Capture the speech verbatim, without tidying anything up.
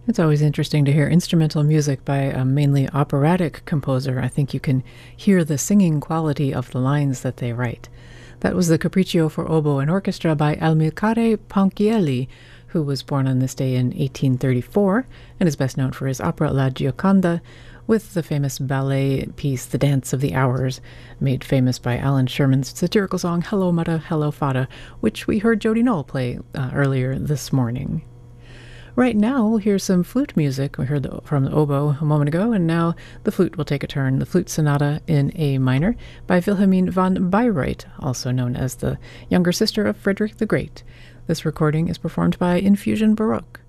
It's always interesting to hear instrumental music by a mainly operatic composer. I think you can hear the singing quality of the lines that they write. That was the Capriccio for Oboe and Orchestra by Amilcare Ponchielli, who was born on this day in eighteen thirty-four and is best known for his opera La Gioconda, with the famous ballet piece The Dance of the Hours, made famous by Alan Sherman's satirical song Hello Mutta, Hello Fata, which we heard Jody Knoll play uh, earlier this morning. Right now, we'll hear some flute music. We heard the, from the oboe a moment ago, and now the flute will take a turn. The Flute Sonata in A minor by Wilhelmine von Bayreuth, also known as the younger sister of Frederick the Great. This recording is performed by Infusion Baroque.